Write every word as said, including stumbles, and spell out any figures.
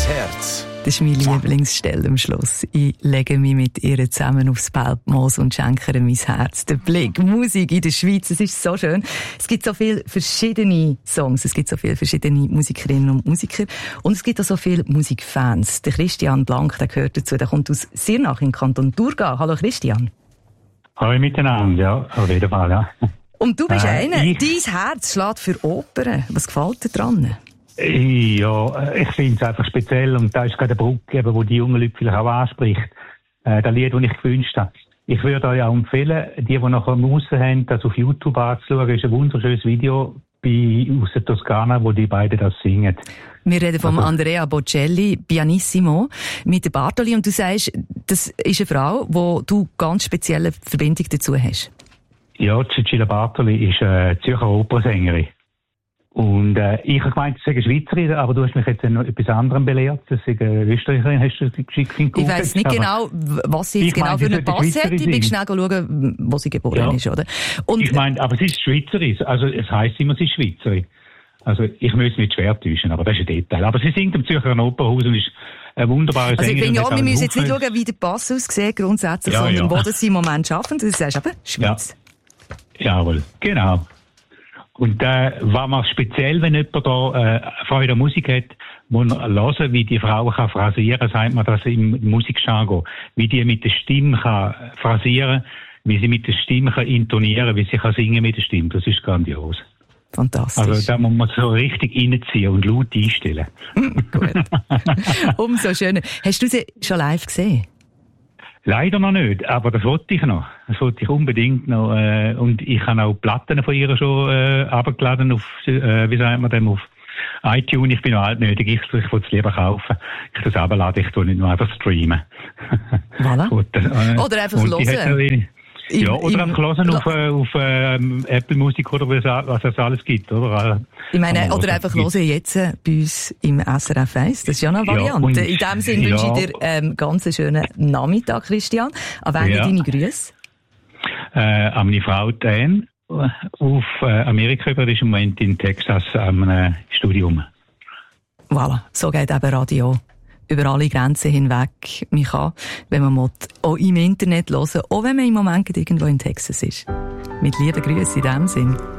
Herz. Das ist meine Lieblingsstelle am Schluss. Ich lege mich mit ihr zusammen aufs Belbmoos und schenke ihr mein Herz. Der Blick, Musik in der Schweiz, es ist so schön. Es gibt so viele verschiedene Songs, es gibt so viele verschiedene Musikerinnen und Musiker und es gibt auch so viele Musikfans. Der Christian Blank, der gehört dazu, der kommt aus Sirnach im Kanton Thurgau. Hallo Christian. Hallo miteinander, ja, auf jeden Fall, ja. Und du bist äh, einer, ich... dein Herz schlägt für Opern. Was gefällt dir dran? Ja, ich finde es einfach speziell und da ist gerade eine Brücke, die die jungen Leute vielleicht auch anspricht. Äh, das Lied, das ich gewünscht habe. Ich würde euch auch empfehlen, die, die nachher Muße haben, das auf YouTube anzuschauen, ist ein wunderschönes Video bei, aus der Toskana, wo die beiden das singen. Wir reden von also, Andrea Bocelli, Pianissimo, mit der Bartoli und du sagst, das ist eine Frau, wo du ganz spezielle Verbindung dazu hast. Ja, Cecilia Bartoli ist eine Zürcher Opernsängerin. Und äh, ich habe gemeint, sie sei Schweizerin, aber du hast mich jetzt noch etwas anderem belehrt. Das ist eine Österreicherin, hast du geschickt. Ich weiss nicht genau, was sie jetzt genau für einen Pass hat. Ich bin schnell schauen, wo sie geboren ja. ist, oder? Und ich meine, aber sie ist Schweizerin. Also es heisst immer, sie ist Schweizerin. Also ich muss es nicht schwer täuschen, aber das ist ein Detail. Aber sie singt im Zürcher Opernhaus und ist eine wunderbare Sängerin. Also ich finde ja, wir müssen jetzt nicht schauen, wie der Pass aussieht grundsätzlich, ja, sondern ja. wo das sie im Moment schaffen. Du sagst eben Schweiz. Ja. Jawohl, genau. Und äh, was man speziell, wenn jemand da äh, Freude an Musik hat, muss man hören, wie die Frau kann phrasieren, sagt man das im Musikjargon, wie die mit der Stimme kann phrasieren, wie sie mit der Stimme kann intonieren, wie sie kann singen mit der Stimme. Das ist grandios. Fantastisch. Also da muss man so richtig reinziehen und laut einstellen. Gut. Umso schöner. Hast du sie schon live gesehen? Leider noch nicht, aber das wollte ich noch. Das wollte ich unbedingt noch. Äh, und ich habe auch Platten von ihr schon äh, abgeladen auf, äh, wie sagt man dem, auf iTunes. Ich bin noch altnötig, ich, ich wollte es lieber kaufen. Ich das abladen, ich tue nicht nur einfach streamen. Voilà. Und, äh, oder einfach hören. Ja, oder einfach hören auf, äh, auf äh, Apple Musik oder was es alles gibt, oder? Ich meine, oder einfach hören jetzt äh, bei uns im S R F eins. Das ist ja eine Variante. Ja, in dem Sinne wünsche ja. ich dir ähm, ganz einen schönen Nachmittag, Christian. An wen ja. deine Grüße? Äh, an meine Frau Dan auf äh, Amerika, die ist im Moment in Texas am äh, Studium. Voilà, so geht eben Radio. Über alle Grenzen hinweg. Man kann, wenn man will, auch im Internet hören, auch wenn man im Moment irgendwo in Texas ist. Mit lieben Grüßen in diesem Sinn.